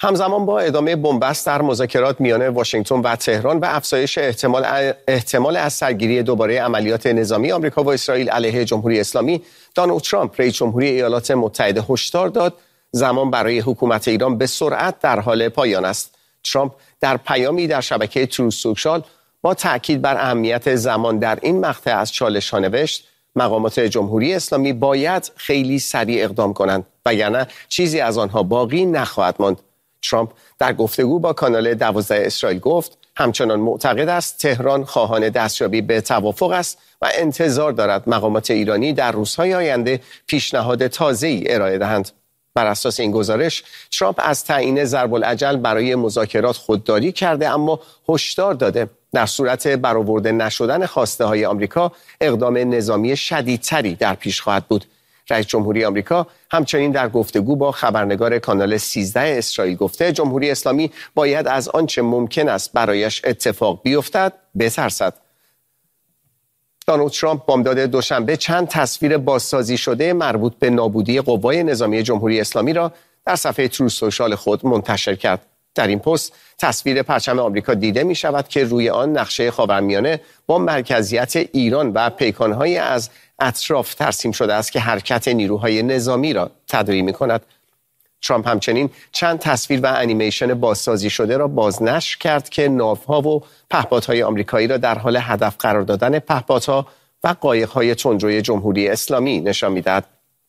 همزمان با ادامه بنبست در مذاکرات میان واشنگتن و تهران و افزایش احتمال از سرگیری دوباره عملیات نظامی آمریکا و اسرائیل علیه جمهوری اسلامی، دونالد ترامپ رئیس جمهوری ایالات متحده هشدار داد زمان برای حکومت ایران به سرعت در حال پایان است. ترامپ در پیامی در شبکه تروث سوشال با تاکید بر اهمیت زمان در این مقطع از چالش‌ها نوشت: مقامات جمهوری اسلامی باید خیلی سریع اقدام کنند وگرنه چیزی از آنها باقی نخواهد ماند. ترامپ در گفتگو با کانال 12 اسرائیل گفت همچنان معتقد است تهران خواهان دستیابی به توافق است و انتظار دارد مقامات ایرانی در روزهای آینده پیشنهاد تازه‌ای ارائه دهند. بر اساس این گزارش، ترامپ از تعیین ضرب الاجل برای مذاکرات خودداری کرده، اما هشدار داده در صورت برآورده نشدن خواسته های آمریکا اقدام نظامی شدیدتری در پیش خواهد بود. رئیس جمهوری آمریکا همچنین در گفتگو با خبرنگار کانال 13 اسرائیل گفته جمهوری اسلامی باید از آنچه ممکن است برایش اتفاق بیفتد بترسد. دونالد ترامپ بامداد دوشنبه چند تصویر بازسازی شده مربوط به نابودی قوای نظامی جمهوری اسلامی را در صفحه تروث سوشال خود منتشر کرد. در این پست تصویر پرچم آمریکا دیده می شود که روی آن نقشه خاورمیانه با مرکزیت ایران و پیکان‌های از اطراف ترسیم شده است که حرکت نیروهای نظامی را تداعی می کند. ترامپ همچنین چند تصویر و انیمیشن بازسازی شده را بازنشر کرد که ناوها و پهپادهای آمریکایی را در حال هدف قرار دادن پهپادها و قایق‌های تندروی جمهوری اسلامی نشان می‌دهد.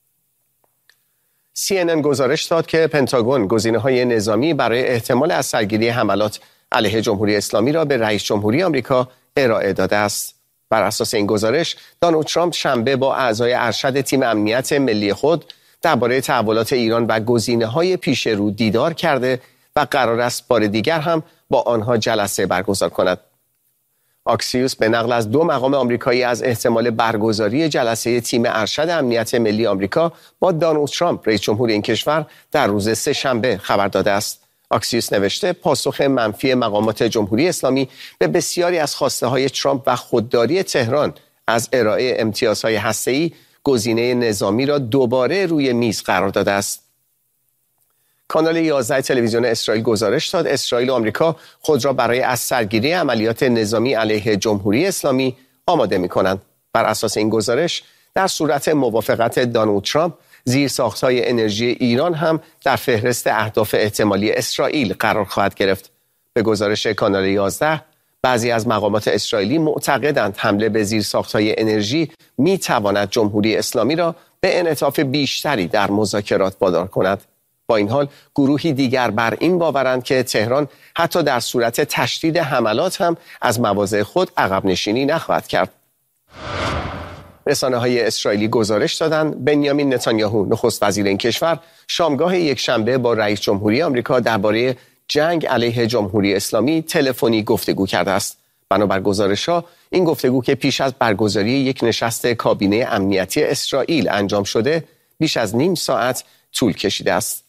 CNN گزارش داد که پنتاگون گزینه‌های نظامی برای احتمال از سرگیری حملات علیه جمهوری اسلامی را به رئیس جمهوری آمریکا ارائه داده است. بر اساس این گزارش، دونالد ترامپ شنبه با اعضای ارشد تیم امنیت ملی خود درباره تحولات ایران و گزینه‌های پیش رو دیدار کرده و قرار است بار دیگر هم با آنها جلسه برگزار کند. آکسیوس به نقل از 2 مقام آمریکایی از احتمال برگزاری جلسه تیم ارشد امنیت ملی آمریکا با دونالد ترامپ رئیس جمهور این کشور در روز سه‌شنبه خبر داده است. آکسیوس نوشته پاسخ منفی مقامات جمهوری اسلامی به بسیاری از خواسته‌های ترامپ و خودداری تهران از ارائه امتیازهای هسته‌ای گزینه نظامی را دوباره روی میز قرار داده است. کانال 11 تلویزیون اسرائیل گزارش داد اسرائیل و آمریکا خود را برای از سرگیری عملیات نظامی علیه جمهوری اسلامی آماده می‌کنند. بر اساس این گزارش در صورت موافقت دونالد ترامپ زیرساخت‌های انرژی ایران هم در فهرست اهداف احتمالی اسرائیل قرار خواهد گرفت. به گزارش کانال 11 بعضی از مقامات اسرائیلی معتقدند حمله به زیرساخت‌های انرژی می‌تواند جمهوری اسلامی را به انعطاف بیشتری در مذاکرات وادار کند. با این حال گروهی دیگر بر این باورند که تهران حتی در صورت تشدید حملات هم از مواضع خود عقب نشینی نخواهد کرد. رسانه‌های اسرائیلی گزارش دادند بنیامین نتانیاهو نخست وزیر این کشور شامگاه یکشنبه با رئیس جمهوری آمریکا درباره جنگ علیه جمهوری اسلامی تلفنی گفتگو کرده است. بنابر گزارش‌ها این گفتگو که پیش از برگزاری یک نشست کابینه امنیتی اسرائیل انجام شده بیش از نیم ساعت طول کشیده است.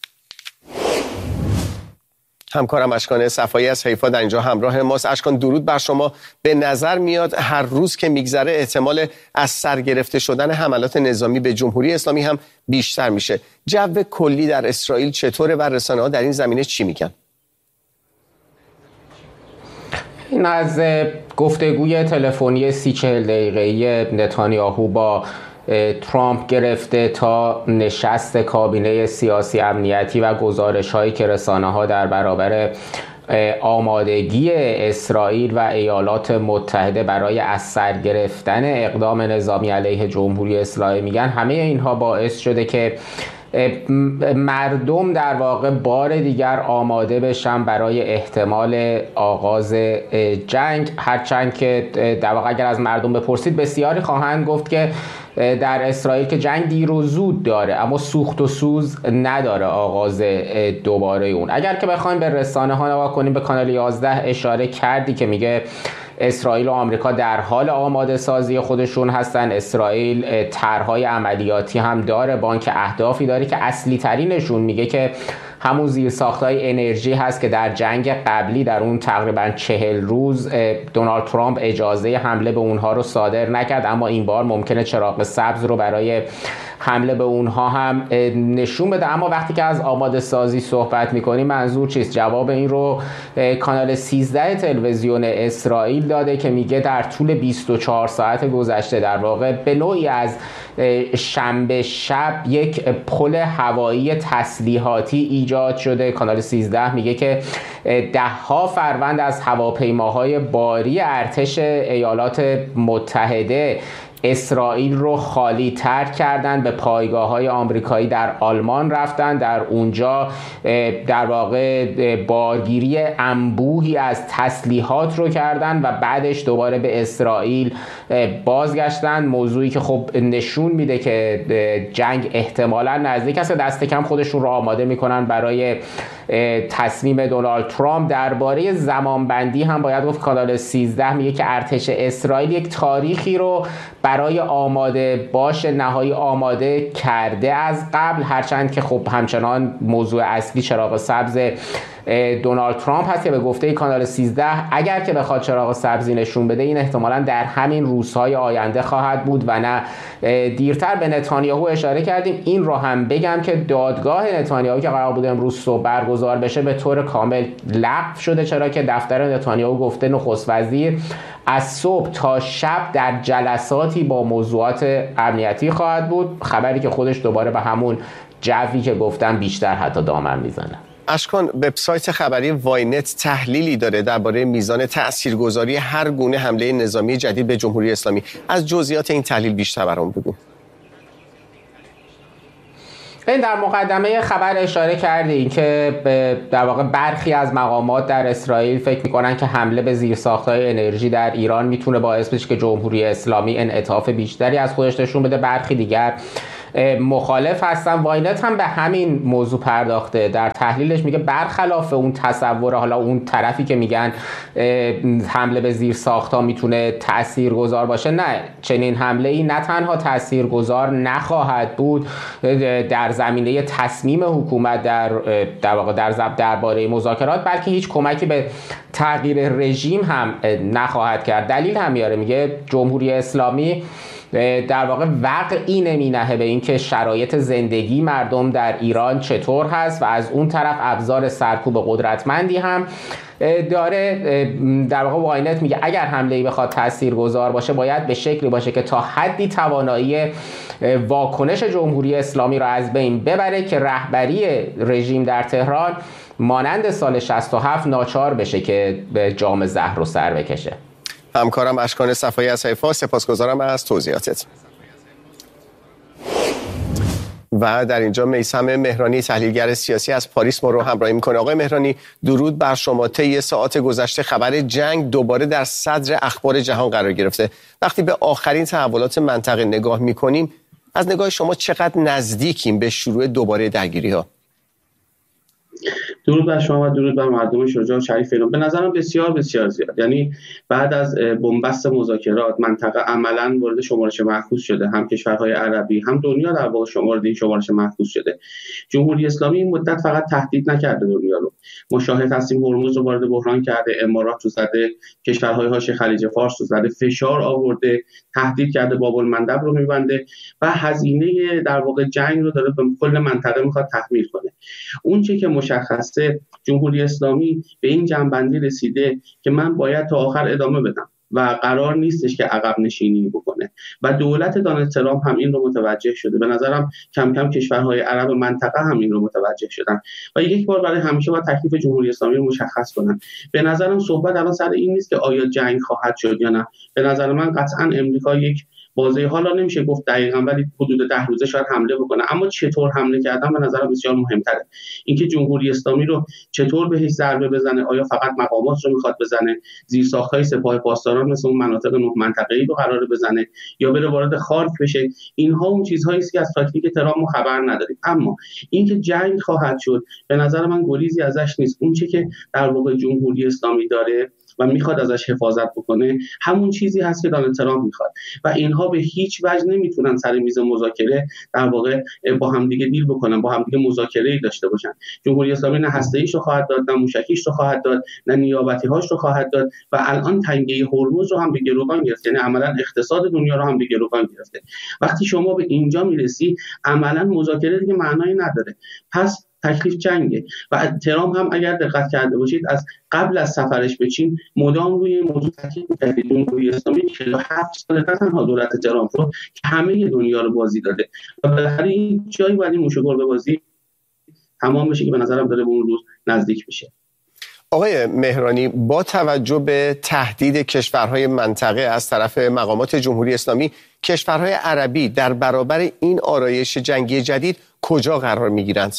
همکارم اشکان صفایی از حیفا در اینجا همراه ماست. اشکان درود بر شما. به نظر میاد هر روز که میگذره احتمال از سر گرفته شدن حملات نظامی به جمهوری اسلامی هم بیشتر میشه. جو کلی در اسرائیل چطوره و رسانه‌ها در این زمینه چی میگن؟ این از گفتگوی تلفنی 30-40 دقیقه‌ای نتانیاهو با ترامپ گرفته تا نشست کابینه سیاسی امنیتی و گزارش‌هایی که رسانه‌ها در برابر آمادگی اسرائیل و ایالات متحده برای از سر گرفتن اقدام نظامی علیه جمهوری اسلامی میگن، همه اینها باعث شده که مردم در واقع بار دیگر آماده بشن برای احتمال آغاز جنگ، هرچند که در واقع اگر از مردم بپرسید بسیاری خواهند گفت که در اسرائیل که جنگ دیر و زود داره اما سوخت و سوز نداره آغاز دوباره اون. اگر که بخوایم به رسانه ها نگاه کنیم، به کانال 11 اشاره کردی که میگه اسرائیل و آمریکا در حال آماده سازی خودشون هستن. اسرائیل طرح‌های عملیاتی هم داره، بانک اهدافی داره که اصلی ترینشون میگه که همون زیرساخت‌های انرژی هست که در جنگ قبلی در اون تقریبا 40 روز دونالد ترامپ اجازه حمله به اونها رو صادر نکرد، اما این بار ممکنه چراغ سبز رو برای حمله به اونها هم نشون بده. اما وقتی که از آماده سازی صحبت میکنیم منظور چیست؟ جواب این رو کانال 13 تلویزیون اسرائیل داده که میگه در طول 24 ساعت گذشته در واقع به نوعی از شنبه شب یک پل هوایی تسلیحاتی ایجاد شده. کانال 13 میگه که 10 فروند از هواپیماهای باری ارتش ایالات متحده اسرائیل رو خالی تر کردن، به پایگاه‌های آمریکایی در آلمان رفتن، در اونجا در واقع بارگیری انبوهی از تسلیحات رو کردن و بعدش دوباره به اسرائیل بازگشتن. موضوعی که خب نشون میده که جنگ احتمالاً نزدیک است. دست کم خودشون رو آماده میکنن برای تصمیم دونالد ترامپ. درباره زمانبندی هم باید گفت کانال 13 میگه که ارتش اسرائیل یک تاریخی رو برای آماده باش نهایی آماده کرده از قبل، هرچند که خب همچنان موضوع اصلی چراغ سبز دونالد ترامپ هست که به گفته کانال 13 اگر که بخواد چراغ سبزی نشون بده این احتمالاً در همین روزهای آینده خواهد بود و نه دیرتر. به نتانیاهو اشاره کردیم. این رو هم بگم که دادگاه نتانیاهو که قرار بود امروز صبح برگزار بشه به طور کامل لغو شده، چرا که دفتر نتانیاهو گفته نخست وزیر از صبح تا شب در جلساتی با موضوعات امنیتی خواهد بود، خبری که خودش دوباره به همون جوی که گفتم بیشتر حتی دامن میزنه. اشکان، وبسایت خبری واینت تحلیلی داره درباره میزان تاثیرگذاری هر گونه حمله نظامی جدید به جمهوری اسلامی. از جزئیات این تحلیل بیشتر برام بگو. این در مقدمه خبر اشاره کردیم که در واقع برخی از مقامات در اسرائیل فکر میکنن که حمله به زیرساخت‌های انرژی در ایران میتونه باعث بشه که جمهوری اسلامی انعطاف بیشتری از خودش نشون بده. برخی دیگر مخالف هستن. واینت هم به همین موضوع پرداخته. در تحلیلش میگه برخلاف اون تصور، حالا اون طرفی که میگن حمله به زیرساخت‌ها میتونه تاثیرگذار باشه، نه، چنین حمله ای نه تنها تاثیرگذار نخواهد بود در زمینه تصمیم حکومت در واقع درباره مذاکرات، بلکه هیچ کمکی به تغییر رژیم هم نخواهد کرد. دلیل هم میاره، میگه جمهوری اسلامی در واقع وقعی نمینهه به این که شرایط زندگی مردم در ایران چطور هست و از اون طرف ابزار سرکوب قدرتمندی هم داره. در واقع واینت میگه اگر حمله‌ای بخواد تاثیرگذار باشه باید به شکلی باشه که تا حدی توانایی واکنش جمهوری اسلامی را از بین ببره که رهبری رژیم در تهران مانند سال 67 ناچار بشه که به جام زهر رو سر بکشه. همکارم اشکان صفایی از حیفا، سپاسگزارم از توضیحاتت. و در اینجا میثم مهرانی تحلیلگر سیاسی از پاریس ما رو همراهی میکنه. آقای مهرانی، درود بر شما. طی ساعات گذشته خبر جنگ دوباره در صدر اخبار جهان قرار گرفته. وقتی به آخرین تحولات منطقه نگاه میکنیم، از نگاه شما چقدر نزدیکیم به شروع دوباره درگیری ها؟ درود بر شما و درود بر مردم شجاع و شریف ایران. به نظرم بسیار بسیار زیاد. یعنی بعد از بنبست مذاکرات منطقه عملاً وارد شمارش معکوس شده. هم کشورهای عربی هم دنیا در واقع وارد این شمارش معکوس شده. جمهوری اسلامی این مدت فقط تهدید نکرده دنیا رو. مشاهد هستیم هرمز رو وارد بحران کرده، امارات رو زده، کشورهای حاشیه خلیج فارس رو زده، فشار آورده، تهدید کرده، باب المندب رو میبنده و هزینه در واقع جنگ رو داره به کل منطقه میخواد تحمیل کنه. اون چه که مشخصه جمهوری اسلامی به این جنبندی رسیده که من باید تا آخر ادامه بدم و قرار نیستش که عقب نشینی بکنه و دولت دونالد ترامپ هم این رو متوجه شده. به نظرم کم کم کشورهای عرب منطقه هم این رو متوجه شدن و یک بار برای همیشه باید تکلیف جمهوری اسلامی رو مشخص کنن. به نظرم صحبت الان سر این نیست که آیا جنگ خواهد شد یا نه. به نظر من قطعا امریکا یک بازی، حالا نمیشه گفت دقیقاً ولی حدود 10 روزه شاید حمله بکنه، اما چطور حمله کردن به نظرم بسیار مهمتره. اینکه جمهوری اسلامی رو چطور بهش ضربه بزنه، آیا فقط مقامات رو میخواد بزنه، زیرساخت‌های سپاه پاسداران مثل اون مناطق 9 منطقه‌ای رو قراره بزنه یا بره وارد خارک بشه، اینها اون چیزهایی است که از تاکتیک ترامپ ما خبر نداریم. اما اینکه جنگ خواهد شد به نظر من گریزی ازش نیست. اون چیزی که در واقع جمهوری اسلامی داره و میخواد ازش حفاظت بکنه همون چیزی هست که دونالد ترامپ میخواد و اینها به هیچ وجه نمیتونن سر میز مذاکره در واقع با همدیگه دیل بکنن، با همدیگه مذاکره‌ای داشته باشن. جمهوری اسلامی نه هسته‌ایش رو خواهد داد، نه موشکیش رو خواهد داد، نه نیابتی‌هاش رو خواهد داد و الان تنگه هرمز رو هم به گروگان گرفته، یعنی عملاً اقتصاد دنیا رو هم به گروگان گرفته. وقتی شما به اینجا میرسی عملاً مذاکره دیگه معنایی نداره. پس تکلیف جنگه و ترامپ هم اگر دقت کرده باشید از قبل از سفرش به چین مدام روی این موضوع تاکید می‌کرد. جمهوری اسلامی 47 سال تنها دولت ترامپ رو که همه دنیا رو بازی داده و بالاخره این جایی باید این موش گربه بازی تمام بشه که به نظرم داره به اون روز نزدیک میشه. آقای مهرانی، با توجه به تهدید کشورهای منطقه از طرف مقامات جمهوری اسلامی، کشورهای عربی در برابر این آرایش جنگی جدید کجا قرار می‌گیرند؟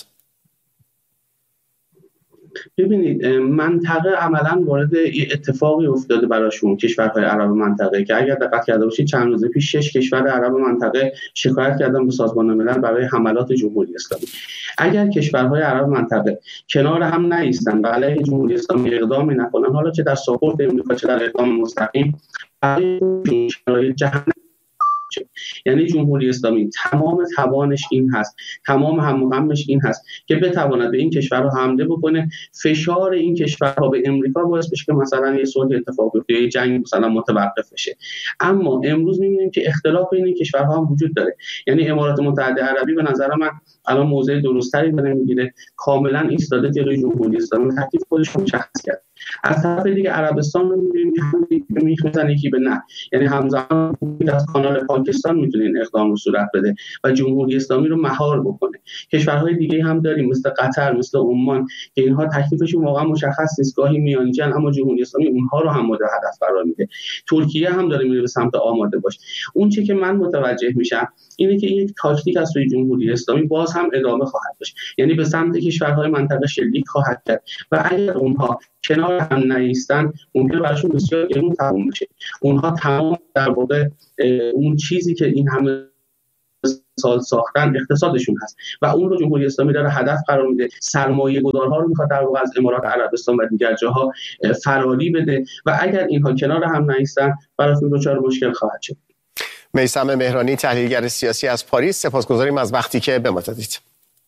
ببینید منطقه عملاً وارد اتفاقی افتاده براشون، کشورهای عرب منطقه، که اگر دقت کرده باشید چند روز پیش 6 کشور عرب منطقه شکایت کردن به سازمان ملل برای حملات جمهوری اسلامی. اگر کشورهای عرب منطقه کنار هم نایستن و علیه جمهوری اسلامی اقدامی نکنن، حالا چه در ساپورت امریکا چه در اقدام مستقیم، برای شرایط جهنم، یعنی جمهوری اسلامی تمام توانش این هست، تمام هم و غمش این هست که بتواند به این کشورها حمله بکنه، فشار این کشورها به امریکا باعث بشه که مثلا یه صلح اتفاق بیفته، یه جنگ مثلا متوقف بشه. اما امروز می‌بینیم که اختلاف بین این کشورها هم وجود داره. یعنی امارات متحده عربی به نظر من الان موضع درستری داره میگیره، کاملا ایستاده جلوی جمهوری اسلامی، تکلیف خودش رو مشخص کرد. از طرف دیگه عربستان رو می‌بینیم که هم می‌خوزن یکی به نه، یعنی همزمان از کانال پاکستان میتونه این اقدام رو صورت بده و جمهوری اسلامی رو مهار بکنه. کشورهای دیگه هم داریم مثل قطر، مثل عمان که اینها تکلیفشون واقعا مشخص نیست، گاهی میانجن اما جمهوری اسلامی اونها رو هم مورد هدف قرار میده. ترکیه هم داره میره به سمت آماده باش. اون چیزی که من متوجه میشم اینه که یک تاکتیک از سوی جمهوری اسلامی باز هم ادامه خواهد داشت، یعنی به سمت کشورهای منطقه شلیک خواهد کرد و اگر اونها کنار هم نایستن ممکنه براشون بسیار گرون تموم بشه. اونها تمام در واقع اون چیزی که این همه سال ساختن اقتصادشون هست و اون رو جمهوری اسلامی داره هدف قرار میده، سرمایه گذارها رو میخواد در واقع از امارات عربستان و دیگر جاها فراری بده و اگر اینها کنار هم نایستن براشون دچار مشکل خواهد شد. میثم مهرانی، تحلیلگر سیاسی از پاریس، سپاسگزاریم از وقتی که به ما دادید.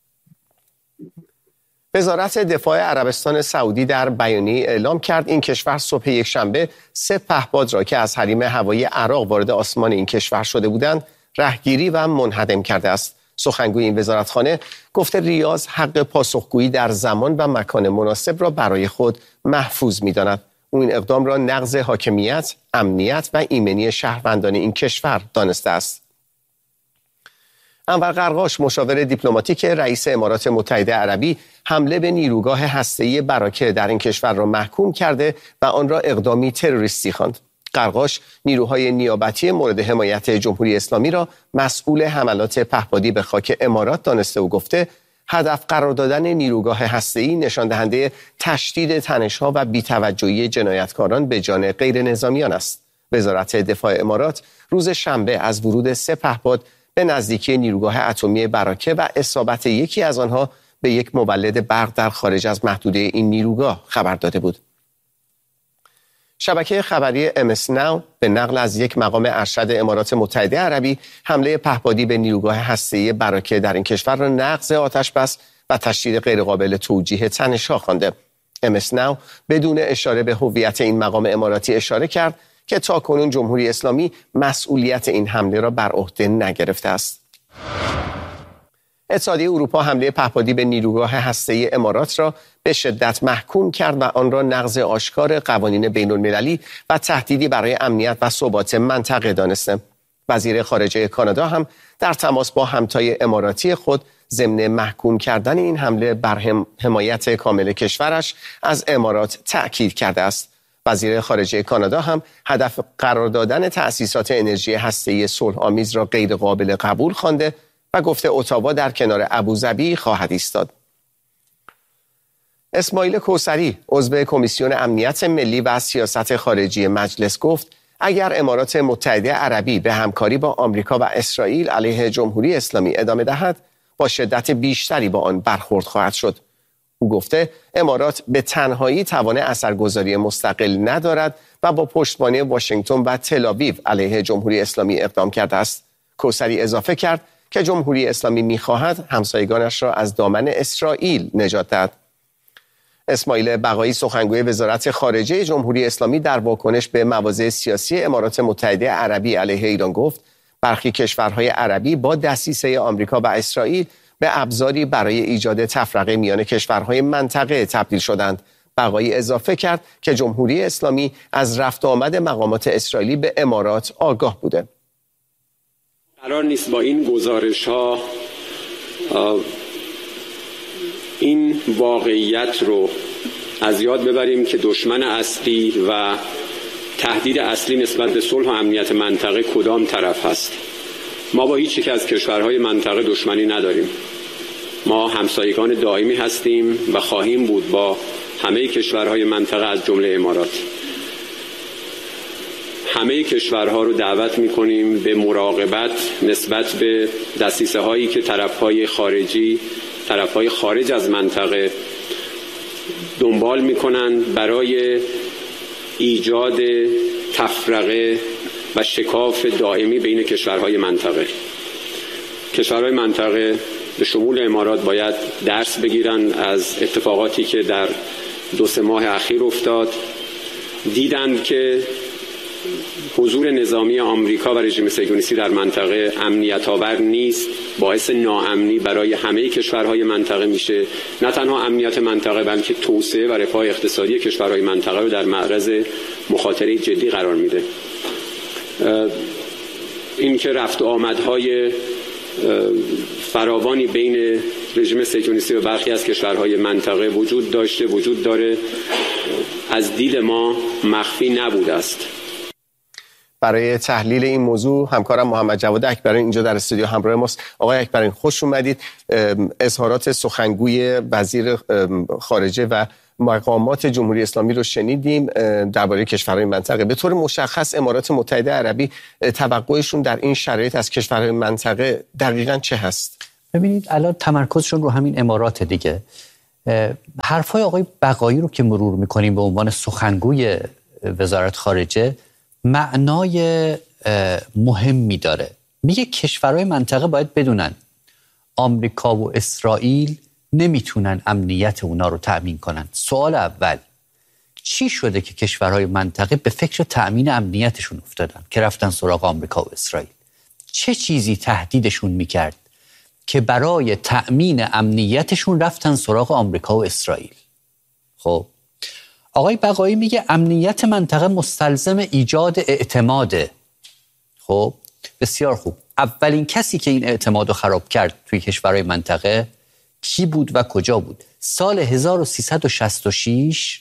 وزارت دفاع عربستان سعودی در بیانیه اعلام کرد این کشور صبح یکشنبه 3 پهپاد را که از حریم هوایی عراق وارد آسمان این کشور شده بودند رهگیری و منهدم کرده است. سخنگوی این وزارتخانه گفته ریاض حق پاسخگویی در زمان و مکان مناسب را برای خود محفوظ می‌داند. او این اقدام را نقض حاکمیت، امنیت و ایمنی شهروندان این کشور دانسته است. انور قرقاش، مشاور دیپلماتیک رئیس امارات متحده عربی، حمله به نیروگاه هسته‌ای براکه در این کشور را محکوم کرده و آن را اقدامی تروریستی خواند. قرقاش نیروهای نیابتی مورد حمایت جمهوری اسلامی را مسئول حملات پهپادی به خاک امارات دانسته و گفته هدف قرار دادن نیروگاه هسته‌ای نشان دهنده تشدید تنش‌ها و بی‌توجهی جنایتکاران به جان غیر نظامیان است. وزارت دفاع امارات روز شنبه از ورود 3 پهپاد به نزدیکی نیروگاه اتمی براکه و اصابت یکی از آنها به یک مولد برق در خارج از محدوده این نیروگاه خبر داده بود. شبکه خبری MS Now به نقل از یک مقام ارشد امارات متحده عربی حمله پهپادی به نیروگاه هسته‌ای براکه در این کشور را نقض آتش‌بس و تشدید غیرقابل توجیه تنش‌ها خوانده. MS Now بدون اشاره به هویت این مقام اماراتی اشاره کرد که تاکنون جمهوری اسلامی مسئولیت این حمله را بر عهده نگرفته است. اتحادیه اروپا حمله پهپادی به نیروگاه هسته‌ای امارات را به شدت محکوم کرد و آن را نقض آشکار قوانین بین‌المللی و تهدیدی برای امنیت و ثبات منطقه دانسته. وزیر خارجه کانادا هم در تماس با همتای اماراتی خود ضمن محکوم کردن این حمله بر حمایت کامل کشورش از امارات تأکید کرده است. وزیر خارجه کانادا هم هدف قرار دادن تأسیسات انرژی هسته‌ای صلح‌آمیز را غیر قابل قبول خوانده و گفته اتاوا در کنار ابوظبی خواهد ایستاد. اسماعیل کوثری، عضو کمیسیون امنیت ملی و سیاست خارجی مجلس، گفت اگر امارات متحده عربی به همکاری با آمریکا و اسرائیل علیه جمهوری اسلامی ادامه دهد، با شدت بیشتری با آن برخورد خواهد شد. او گفته امارات به تنهایی توان اثرگذاری مستقل ندارد و با پشتیبانی واشنگتن و تل‌آویو علیه جمهوری اسلامی اقدام کرده است. کوثری اضافه کرد که جمهوری اسلامی می‌خواهد همسایگانش را از دامن اسرائیل نجات دهد. اسماعیل بقایی سخنگوی وزارت خارجه جمهوری اسلامی در واکنش به مواضع سیاسی امارات متحده عربی علیه ایران گفت برخی کشورهای عربی با دسیسه آمریکا و اسرائیل به ابزاری برای ایجاد تفرقه میان کشورهای منطقه تبدیل شدند. بقایی اضافه کرد که جمهوری اسلامی از رفت آمد مقامات اسرائیلی به امارات آگاه بوده. قرار نیست با این گزارش‌ها این واقعیت رو از یاد ببریم که دشمن اصلی و تهدید اصلی نسبت به صلح و امنیت منطقه کدام طرف هست. ما با هیچ یک از کشورهای منطقه دشمنی نداریم. ما همسایگان دائمی هستیم و خواهیم بود با همه کشورهای منطقه از جمله امارات. همه کشورها رو دعوت می‌کنیم به مراقبت نسبت به دسیسه هایی که طرفهای خارج از منطقه دنبال می‌کنند برای ایجاد تفرقه و شکاف دائمی بین کشورهای منطقه. کشورهای منطقه به شمول امارات باید درس بگیرن از اتفاقاتی که در 2-3 ماه اخیر افتاد. دیدند که حضور نظامی آمریکا و رژیم صهیونیستی در منطقه امنیت آور نیست، باعث ناامنی برای همه کشورهای منطقه میشه. نه تنها امنیت منطقه بلکه توسعه و رفاه اقتصادی کشورهای منطقه رو در معرض مخاطره جدی قرار میده. این که رفت و آمدهای فراوانی بین رژیم صهیونیستی و برخی از کشورهای منطقه وجود داره از دید ما مخفی نبوده است. برای تحلیل این موضوع همکارم محمد جواد اکبرین اینجا در استودیو همراه ماست. آقای اکبرین خوش اومدید. اظهارات سخنگوی وزیر خارجه و مقامات جمهوری اسلامی رو شنیدیم درباره کشورهای منطقه. به طور مشخص امارات متحده عربی توقعشون در این شرایط از کشورهای منطقه دقیقاً چه هست؟ ببینید الان تمرکزشون رو همین امارات دیگه. حرفای آقای بقایی رو که مرور میکنیم به عنوان سخنگوی وزارت خارجه معنای مهمی داره. میگه کشورهای منطقه باید بدونن آمریکا و اسرائیل نمیتونن امنیت اونا رو تأمین کنن. سوال اول چی شده که کشورهای منطقه به فکر تأمین امنیتشون افتادن که رفتن سراغ آمریکا و اسرائیل؟ چه چیزی تهدیدشون میکرد که برای تأمین امنیتشون رفتن سراغ آمریکا و اسرائیل؟ خب آقای بقایی میگه امنیت منطقه مستلزم ایجاد اعتماده. خب بسیار خوب. اولین کسی که این اعتماد رو خراب کرد توی کشورهای منطقه کی بود و کجا بود؟ سال 1366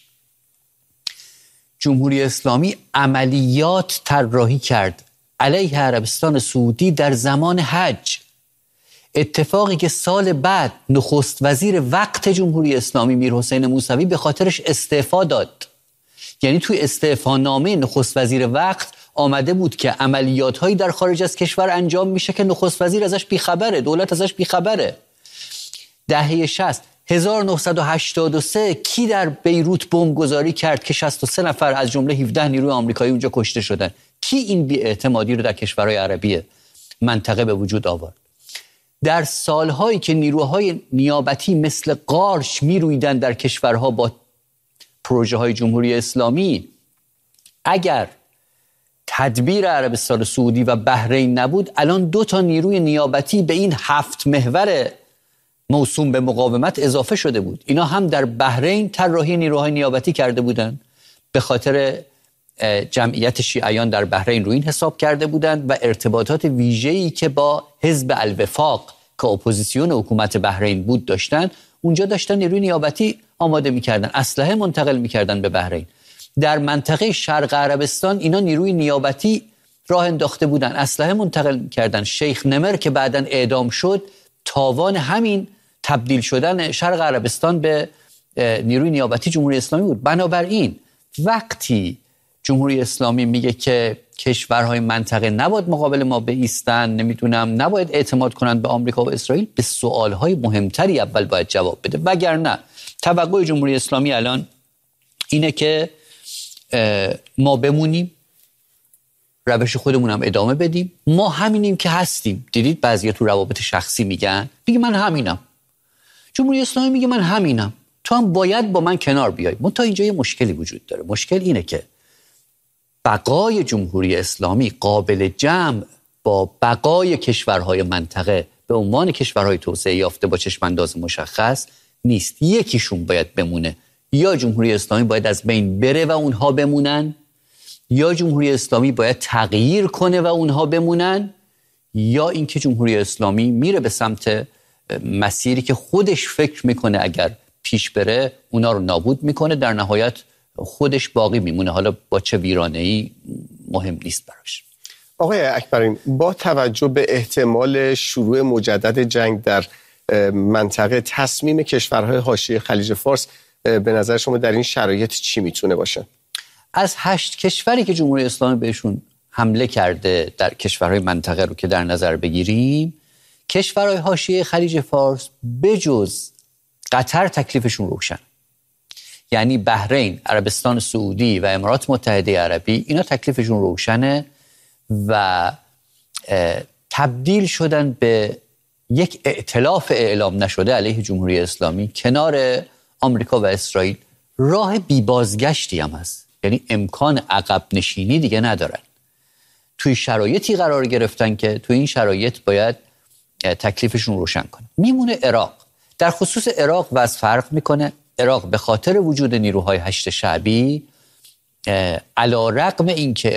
جمهوری اسلامی عملیات طراحی کرد علیه عربستان سعودی در زمان حج. اتفاقی که سال بعد نخست وزیر وقت جمهوری اسلامی میرحسین موسوی به خاطرش استعفا داد. یعنی توی استعفانامه نخست وزیر وقت آمده بود که عملیات‌هایی در خارج از کشور انجام میشه که نخست وزیر ازش بیخبره، دولت ازش بیخبره. دهه 60 1983 کی در بیروت بمبگذاری کرد که 63 نفر از جمله 17 نیروی آمریکایی اونجا کشته شدن؟ کی این بی‌اعتمادی رو در کشورهای عربی منطقه به وجود آورد؟ در سالهایی که نیروهای نیابتی مثل قارش میرویدن در کشورها با پروژه های جمهوری اسلامی، اگر تدبیر عربستان سعودی و بحرین نبود الان 2 نیروی نیابتی به این 7 محور موسوم به مقاومت اضافه شده بود. اینا هم در بحرین طراحی نیروهای نیابتی کرده بودند، به خاطر جمعیت شیعیان در بحرین رو این حساب کرده بودند و ارتباطات ویژه‌ای که با حزب الوفاق که اپوزیسیون حکومت بحرین بود داشتن، اونجا داشتن نیروی نیابتی آماده می‌کردن، اسلحه منتقل می‌کردن به بحرین. در منطقه شرق عربستان اینا نیروی نیابتی راه انداخته بودن، اسلحه منتقل می‌کردن. شیخ نمر که بعداً اعدام شد تاوان همین تبدیل شدن شرق عربستان به نیروی نیابتی جمهوری اسلامی بود. بنابراین وقتی جمهوری اسلامی میگه که کشورهای منطقه نباید مقابل ما بایستن، نباید اعتماد کنند به آمریکا و اسرائیل، به سوالهای مهمتری اول باید جواب بده، وگرنه توقع جمهوری اسلامی الان اینه که ما بمونیم، روش خودمون هم ادامه بدیم، ما همینیم که هستیم. دیدید بعضیا تو روابط شخصی میگه من همینم، جمهوری اسلامی میگه من همینم، تو هم باید با من کنار بیای. منتها اینجا یه مشکلی وجود داره. مشکل اینه که بقای جمهوری اسلامی قابل جمع با بقای کشورهای منطقه به عنوان کشورهای توسعه یافته با چشمانداز مشخص نیست. یکیشون باید بمونه، یا جمهوری اسلامی باید از بین بره و اونها بمونن، یا جمهوری اسلامی باید تغییر کنه و اونها بمونن، یا اینکه جمهوری اسلامی میره به سمت مسیری که خودش فکر میکنه اگر پیش بره اونا رو نابود میکنه، در نهایت خودش باقی میمونه. حالا با چه ویرانه‌ای مهم نیست براش. آقای اکبرین، با توجه به احتمال شروع مجدد جنگ در منطقه، تصمیم کشورهای حاشیه خلیج فارس به نظر شما در این شرایط چی میتونه باشه؟ از 8 کشوری که جمهوری اسلامی بهشون حمله کرده در کشورهای منطقه رو که در نظر بگیریم، کشورهای حاشیه خلیج فارس بجز قطر تکلیفشون روشن. یعنی بحرین، عربستان سعودی و امارات متحده عربی، اینا تکلیفشون روشنه و تبدیل شدن به یک ائتلاف اعلام نشده علیه جمهوری اسلامی کنار آمریکا و اسرائیل. راه بی بازگشتی هم هست، یعنی امکان عقب نشینی دیگه ندارن. توی شرایطی قرار گرفتن که توی این شرایط باید تکلیفشون روشن کنه. میمونه عراق. در خصوص عراق وضع فرق میکنه. عراق به خاطر وجود نیروهای هشت شعبی، علی رغم اینکه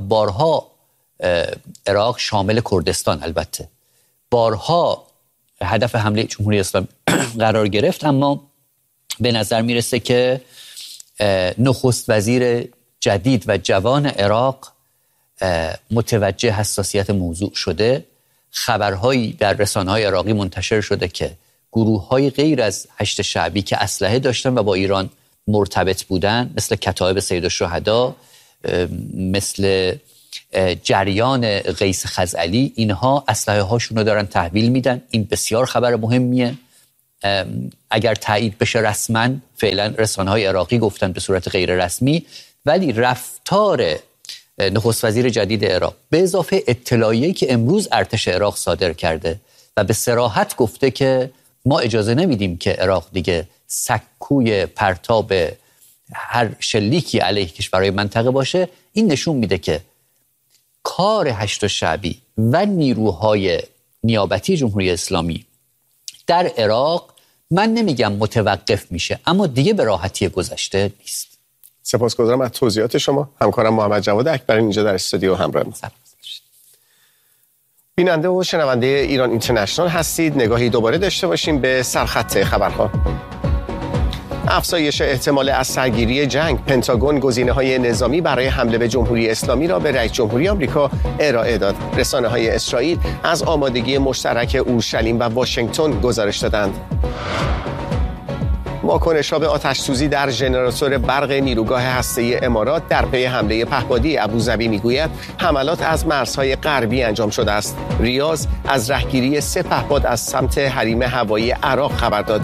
عراق شامل کردستان البته بارها هدف حمله جمهوری اسلامی قرار گرفت، اما به نظر میرسه که نخست وزیر جدید و جوان عراق متوجه حساسیت موضوع شده. خبرهایی در رسانه‌های عراقی منتشر شده که گروه‌های غیر از هشت شعبی که اسلحه داشتن و با ایران مرتبط بودن، مثل کتایب سید الشهدا، مثل جریان قیس خزعلی، اینها اسلحه هاشون رو دارن تحویل میدن. این بسیار خبر مهمیه. اگر تایید بشه رسما، فعلا رسانه‌های عراقی گفتن به صورت غیر رسمی، ولی رفتار نخست وزیر جدید عراق به اضافه اطلاعیه‌ای که امروز ارتش عراق صادر کرده و به صراحت گفته که ما اجازه نمیدیم که عراق دیگه سکوی پرتاب هر شلیکی علیه کشورهای منطقه باشه، این نشون میده که کار هشت شعبی و نیروهای نیابتی جمهوری اسلامی در عراق، من نمیگم متوقف میشه، اما دیگه به راحتی گذشته نیست. سپاسگزارم از توضیحات شما. همکارم محمد جواد اکبرین اینجا در استودیو همراه ما. بیننده و شنونده ایران اینترنشنال هستید. نگاهی دوباره داشته باشیم به سرخط خبرها. افزایش احتمال از سرگیری جنگ، پنتاگون گزینه‌های نظامی برای حمله به جمهوری اسلامی را به رئیس جمهوری آمریکا ارائه داد. رسانه‌های اسرائیل از آمادگی مشترک اورشلیم و واشنگتن گزارش دادند. واکنش‌ها به آتش‌سوزی در ژنراتور برق نیروگاه هسته‌ای امارات در پی حمله پهپادی ابوظبی میگوید حملات از مرزهای غربی انجام شده است. ریاض از رهگیری 3 پهپاد از سمت حریم هوایی عراق خبر داد.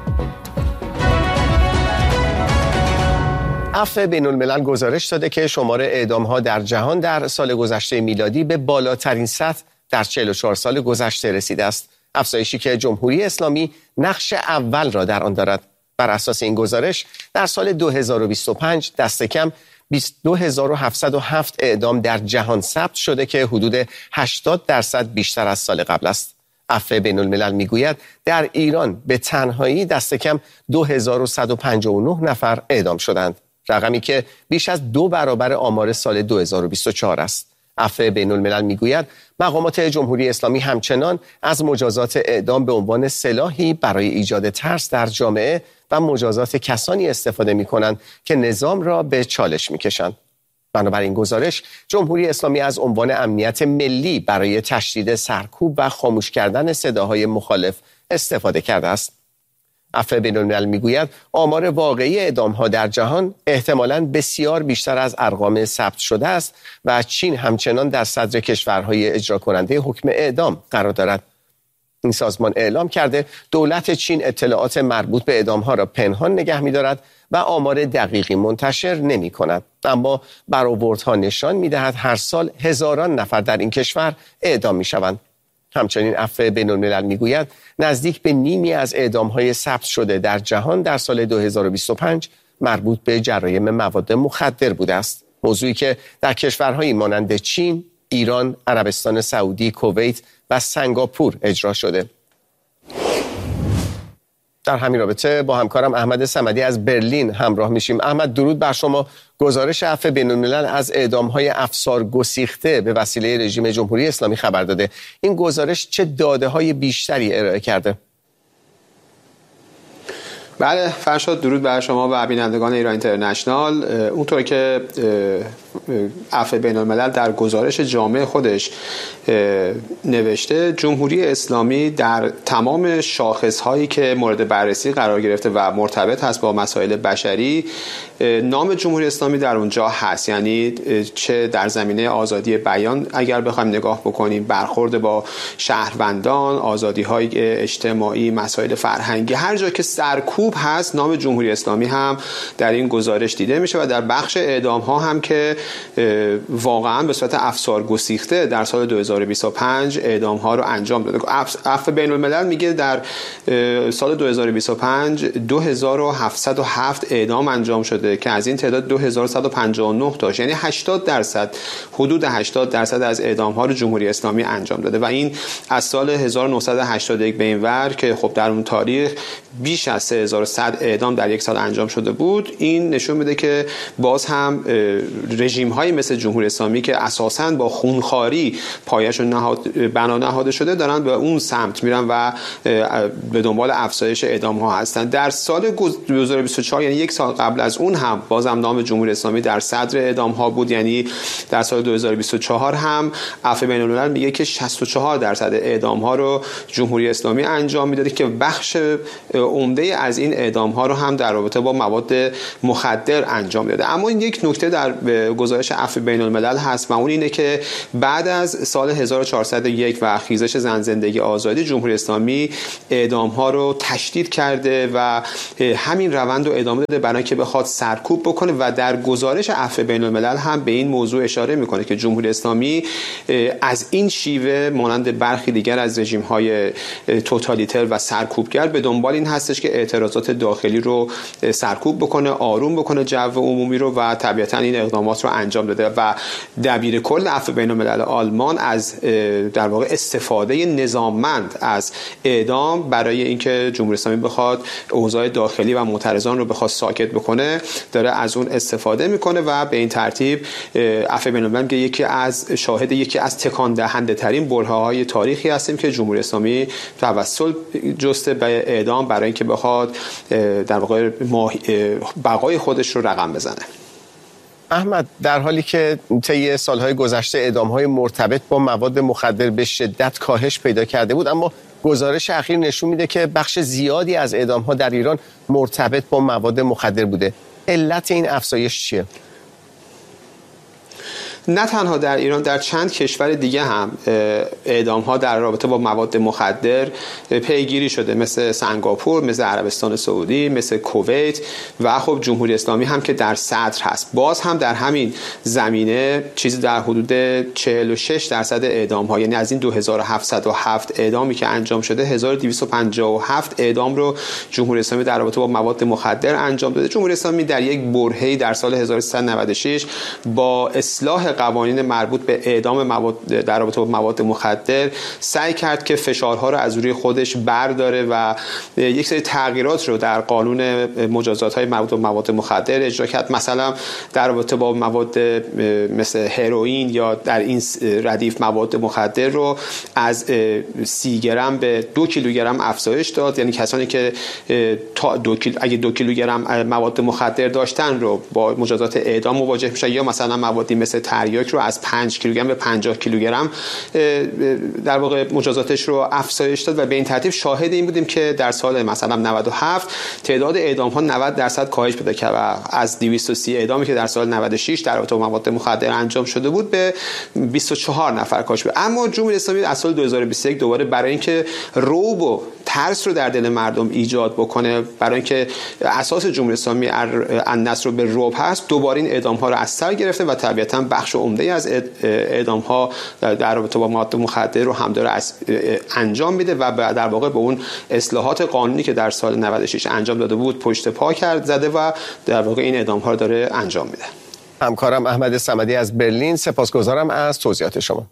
عفو بین‌الملل گزارش داده که شمار اعدام‌ها در جهان در سال گذشته میلادی به بالاترین سطح در 44 سال گذشته رسیده است. افزایشی که جمهوری اسلامی نقش اول را در آن دارد. بر اساس این گزارش در سال 2025 دست کم 22707 اعدام در جهان ثبت شده که حدود 80% بیشتر از سال قبل است. عفو بین‌الملل میگوید در ایران به تنهایی دست کم 2159 نفر اعدام شدند، رقمی که بیش از 2 برابر آمار سال 2024 است. عفو بین‌الملل میگوید مقامات جمهوری اسلامی همچنان از مجازات اعدام به عنوان سلاحی برای ایجاد ترس در جامعه و مجازات کسانی استفاده می‌کنند که نظام را به چالش می‌کشند. بنابراین گزارش جمهوری اسلامی از عنوان امنیت ملی برای تشدید سرکوب و خاموش کردن صداهای مخالف استفاده کرده است. عفو بین‌الملل میگوید آمار واقعی اعدام‌ها در جهان احتمالاً بسیار بیشتر از ارقام ثبت شده است و چین همچنان در صدر کشورهای اجرا کننده حکم اعدام قرار دارد. این سازمان اعلام کرده دولت چین اطلاعات مربوط به اعدام‌ها را پنهان نگه می‌دارد و آمار دقیقی منتشر نمی‌کند. اما برآوردها نشان می‌دهد هر سال هزاران نفر در این کشور اعدام می‌شوند. همچنین عفو بین‌الملل می‌گوید نزدیک به نیمی از اعدام‌های ثبت شده در جهان در سال 2025 مربوط به جرایم مواد مخدر بوده است. موضوعی که در کشورهایی مانند چین، ایران، عربستان سعودی، کویت و سنگاپور اجرا شده. در همین رابطه با همکارم احمد صمدی از برلین همراه میشیم. احمد، درود بر شما. گزارش عفو بین‌الملل از اعدام‌های افسار گسیخته به وسیله رژیم جمهوری اسلامی خبر داده. این گزارش چه داده‌های بیشتری ارائه کرده؟ بله فرشاد، درود بر شما و بینندگان ایران اینترنشنال. اونطور که عفو بین‌الملل در گزارش جامع خودش نوشته، جمهوری اسلامی در تمام شاخص‌هایی که مورد بررسی قرار گرفته و مرتبط هست با مسائل بشری، نام جمهوری اسلامی در اونجا هست. یعنی چه در زمینه آزادی بیان اگر بخوایم نگاه بکنیم، برخورد با شهروندان، آزادی‌های اجتماعی، مسائل فرهنگی، هر جا که سرکوب هست نام جمهوری اسلامی هم در این گزارش دیده میشه و در بخش اعدام‌ها هم که واقعا به صورت افسار گسیخته در سال 2025 اعدام‌ها رو انجام داده. عفو بین‌الملل میگه در سال 2025 2707 اعدام انجام شده که از این تعداد 2159 تاش، یعنی 80%، حدود 80% از اعدام‌ها رو جمهوری اسلامی انجام داده و این از سال 1981 به این ور که خب در اون تاریخ بیش از 3100 اعدام در یک سال انجام شده بود. این نشون میده که باز هم رژیم‌هایی مثل جمهوری اسلامی که اساساً با خونخواری پایه‌شون بنا نهاده شده دارن به اون سمت میرن و به دنبال افزایش اعدام‌ها هستن. در سال 2024 یعنی یک سال قبل از اون هم بازم نام جمهوری اسلامی در صدر اعدام‌ها بود. یعنی در سال 2024 هم عفو بین‌الملل میگه که 64% اعدام‌ها رو جمهوری اسلامی انجام میداده که بخش عمده از این اعدام‌ها رو هم در رابطه با مواد مخدر انجام داده. اما این یک نکته در گزارش عفو بین‌الملل هست و اون اینه که بعد از سال 1401 و خیزش زن زندگی آزادی، جمهوری اسلامی اعدام‌ها رو تشدید کرده و همین روند رو ادامه داده برای اینکه بخواد سرکوب بکنه و در گزارش عفو بین‌الملل هم به این موضوع اشاره میکنه که جمهوری اسلامی از این شیوه مانند برخی دیگر از رژیم‌های توتالیتر و سرکوبگر به دنبال این هستش که اعتراضات داخلی رو سرکوب بکنه، آروم بکنه جو عمومی رو و طبیعتاً این اقدامات رو انجام داده و دبیر کل عفو بین‌الملل آلمان از در واقع استفاده نظاممند از اعدام برای اینکه جمهوری اسلامی بخواد اوضاع داخلی و معترضان رو بخواد ساکت بکنه داره از اون استفاده میکنه و به این ترتیب عفو بین‌الملل که یکی از تکان دهنده ترین برهه‌های تاریخی هستیم که جمهوری اسلامی توسل جسته به اعدام برای اینکه بخواد در واقع بقای خودش رو رقم بزنه. احمد، در حالی که طی سالهای گذشته اعدام‌های مرتبط با مواد مخدر به شدت کاهش پیدا کرده بود، اما گزارش اخیر نشون میده که بخش زیادی از اعدام‌ها در ایران مرتبط با مواد مخدر بوده. علت این افزایش چیه؟ نه تنها در ایران، در چند کشور دیگه هم اعدام‌ها در رابطه با مواد مخدر پیگیری شده، مثل سنگاپور، مثل عربستان سعودی، مثل کویت و خب جمهوری اسلامی هم که در صدر هست. باز هم در همین زمینه چیزی در حدود 46% اعدام‌ها، یعنی از این 2707 اعدامی که انجام شده 1257 اعدام رو جمهوری اسلامی در رابطه با مواد مخدر انجام داده. جمهوری اسلامی در یک برهه‌ای در سال 1396 با اصلاح قوانین مربوط به اعدام مواد در رابطه با مواد مخدر سعی کرد که فشارها رو از روی خودش برداره و یک سری تغییرات رو در قانون مجازات‌های مربوط به مواد مخدر اجرا کرد. مثلا در رابطه با مواد مثل هروئین یا در این ردیف مواد مخدر رو از 30 گرم به 2 کیلوگرم افزایش داد. یعنی کسانی که اگه 2 کیلوگرم مواد مخدر داشتن رو با مجازات اعدام مواجه میشن، یا مثلا موادی مثل تریاک رو از 5 کیلوگرم به 50 کیلوگرم در واقع مجازاتش رو افزایش داد و به این ترتیب شاهد این بودیم که در سال مثلا 97 تعداد اعدام‌ها 90% کاهش پیدا کرد و از 230 اعدامی که در سال 96 در رابطه با مواد مخدر انجام شده بود به 24 نفر کاهش پیدا. اما جمهوری اسلامی از سال 2021 دوباره برای اینکه رعب و ترس رو در دل مردم ایجاد بکنه، برای اینکه اساس جمهوری اسلامی النصر رو به رعب هست، دوباره این اعدام‌ها رو از سر گرفته و طبیعتاً بخش عمده از اعدام‌ها در رابطه با مواد مخدر رو هم داره انجام میده و در واقع به اون اصلاحات قانونی که در سال 96 انجام داده بود پشت پا زده و در واقع این اعدام‌ها رو داره انجام میده. همکارم احمد صمدی از برلین، سپاسگزارم از توضیحات شما.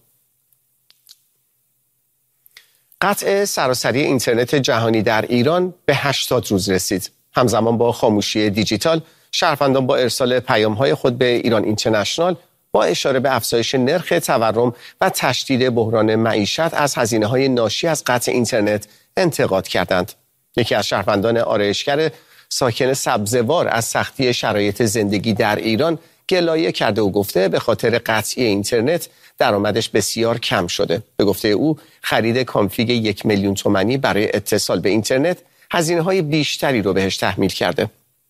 قطع سراسری اینترنت جهانی در ایران به 80 روز رسید. همزمان با خاموشی دیجیتال، شهروندان با ارسال پیام‌های خود به ایران اینترنشنال با اشاره به افزایش نرخ تورم و تشدید بحران معیشت از هزینه‌های ناشی از قطع اینترنت انتقاد کردند. یکی از شهروندان آرایشگر ساکن سبزوار از سختی شرایط زندگی در ایران گلایه کرده و گفته به خاطر قطعی اینترنت درآمدش بسیار کم شده. به گفته او خرید کانفیگ 1 میلیون تومانی برای اتصال به اینترنت هزینه‌های بیشتری رو بهش تحمیل کرده.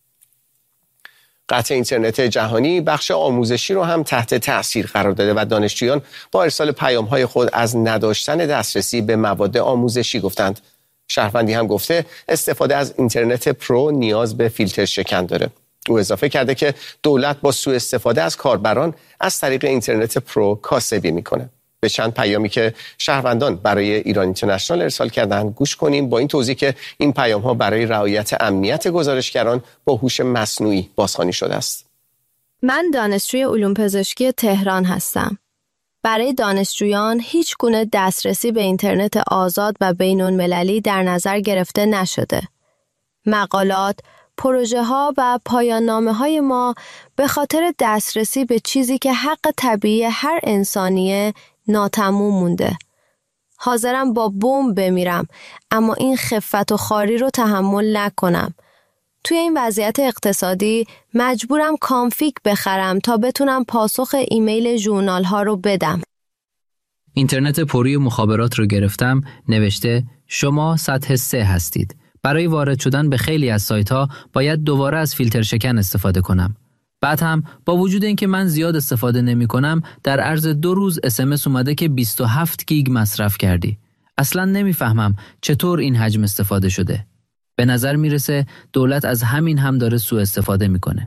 قطع اینترنت جهانی بخش آموزشی رو هم تحت تأثیر قرار داده و دانشجویان با ارسال پیام‌های خود از نداشتن دسترسی به مواد آموزشی گفتند. شهروندی هم گفته استفاده از اینترنت پرو نیاز به فیلتر شکن داره. او اضافه کرده که دولت با سوء استفاده از کاربران از طریق اینترنت پرو کاسبی میکنه. به چند پیامی که شهروندان برای ایران اینترنشنال ارسال کردن گوش کنیم، با این توضیح که این پیام‌ها برای رعایت امنیت گزارشگران با هوش مصنوعی بازخوانی شده است. من دانشجوی علوم پزشکی تهران هستم. برای دانشجویان هیچ گونه دسترسی به اینترنت آزاد و بین‌المللی در نظر گرفته نشده. مقالات، پروژه‌ها و پایان‌نامه‌های ما به خاطر دسترسی به چیزی که حق طبیعی هر انسانیه ناتموم مونده. حاضرم با بمب بمیرم اما این خفت و خواری رو تحمل نکنم. توی این وضعیت اقتصادی مجبورم کانفیگ بخرم تا بتونم پاسخ ایمیل ژورنال ها رو بدم. اینترنت پروی مخابرات رو گرفتم، نوشته شما سطح 3 هستید. برای وارد شدن به خیلی از سایت ها باید دوباره از فیلتر شکن استفاده کنم. بعد هم با وجود اینکه من زیاد استفاده نمی کنم، در عرض 2 روز SMS اومده که 27 گیگ مصرف کردی. اصلا نمیفهمم چطور این حجم استفاده شده. به نظر میرسه دولت از همین هم داره سوء استفاده میکنه.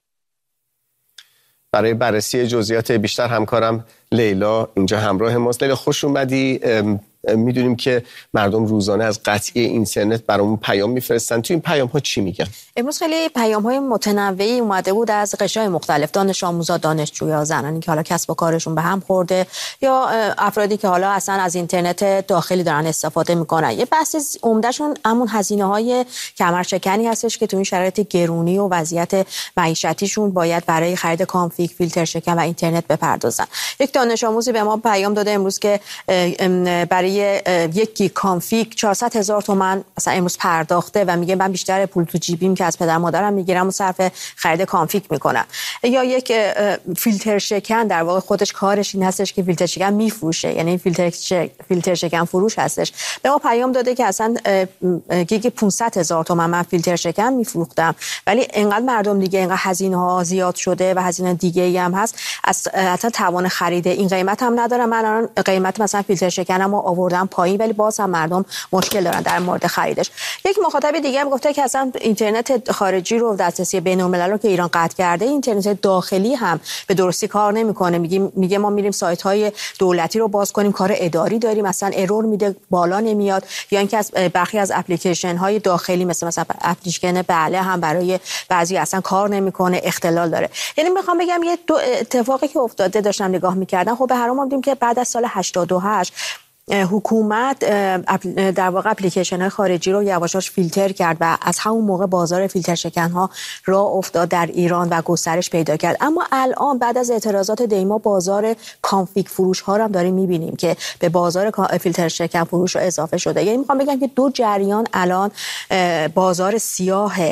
برای بررسی جزئیات بیشتر همکارم لیلا اینجا همراه ماست. لیلا خوش اومدی. میدونیم که مردم روزانه از قطعی اینترنت برامون پیام میفرستن. تو این پیام ها چی میگن؟ امروز خیلی پیام های متنوعی اومده بود از قشرهای مختلف، دانش آموزا، دانشجویا، زنانی که حالا کسب و کارشون به هم خورده یا افرادی که حالا اصلا از اینترنت داخلی دارن استفاده میکنن. یه بحث عمدهشون همون هزینه های کمرشکنی هستش که تو این شرایط گرونی و وضعیت معیشتیشون باید برای خرید کانفیگ، فیلتر شکن و اینترنت بپردازن. یک دانش آموزی به ما پیام داده امروز که برای یک گیگ کانفیگ 400,000 تومان مثلا امروز پرداخته و میگه من بیشتر پول تو جیبیم که از پدر مادرم میگیرم و صرف خرید کانفیگ میکنم. یا یک فیلتر شکن، در واقع خودش کارش این هستش که فیلتر شکن میفروشه، یعنی فیلتر شکن فروش هستش. به ما پیام داده که اصلا گیگ 500,000 تومان من فیلتر شکن میفروختم، ولی اینقدر مردم دیگه اینقدر هزینه ها زیاد شده و هزینه دیگه ای هم هست، اصلا توان خرید این قیمت هم ندارم. من الان قیمت مثلا فیلتر شکنمو آوردم پایین ولی باز هم مردم مشکل دارن در مورد خریدش. یک مخاطب دیگه هم گفته که اصلا اینترنت خارجی رو دسترسی بین‌الملل رو که ایران قطع کرده، اینترنت داخلی هم به درستی کار نمیکنه. میگه ما میریم سایت های دولتی رو باز کنیم، کار اداری داریم، مثلا ارور میده، بالا نمیاد. یا اینکه از برخی از اپلیکیشن های داخلی مثلا اپلیکیشن بله هم برای بعضی اصلا کار نمیکنه، اختلال داره. یعنی میخوام بگم یه دو اتفاقی که افتاده داشتم نگاه میکردم. خب به هر حال دیدیم که بعد از سال 88 حکومت در واقع اپلیکیشن های خارجی رو یواشاش فیلتر کرد و از همون موقع بازار فیلتر شکن ها راه افتاد در ایران و گسترش پیدا کرد. اما الان بعد از اعتراضات دیما بازار کانفیگ فروش ها رو هم داریم میبینیم که به بازار فیلتر شکن فروش رو اضافه شده. یعنی میخوام بگم که دو جریان الان بازار سیاه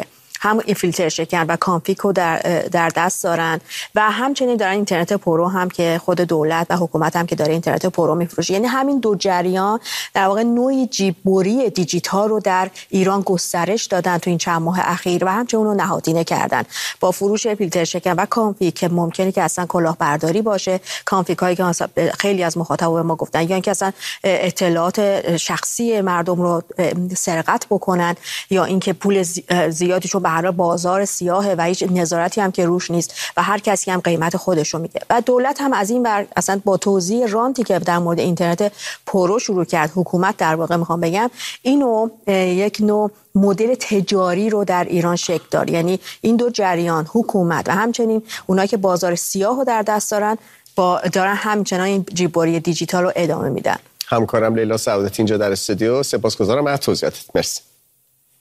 هم این فیلتر شکن و کانفیگ رو در دست دارن و همچنین دارن اینترنت پرو هم که خود دولت و حکومت هم که داره اینترنت پرو میفروشه. یعنی همین دو جریان در واقع نوعی جیببری دیجیتال رو در ایران گسترش دادن تو این چند ماه اخیر و همچنین اون رو نهادینه کردن با فروش فیلتر شکن و کانفیگ که ممکنه که اصلا کلاهبرداری باشه، کانفیگ هایی که خیلی از مخاطبا ما گفتن یا اینکه اصلا اطلاعات شخصی مردم رو سرقت بکنن یا اینکه پول زیادی چون به هر حال بازار سیاهه و هیچ نظارتی هم که روش نیست و هر کسی هم قیمت خودش رو میگه. و دولت هم از این ور اصلا با توزیع رانتی که در مورد اینترنت پرو شروع کرد، حکومت در واقع میخوام بگم اینو یک نوع مدل تجاری رو در ایران شکل داد. یعنی این دو جریان، حکومت و همچنین اونایی که بازار سیاه رو در دست دارن همچنان این جیببری دیجیتال رو ادامه میدن. همکارم لیلا سعادتی اینجا در استودیو، سپاسگزارم از توضیحاتت. مرسی.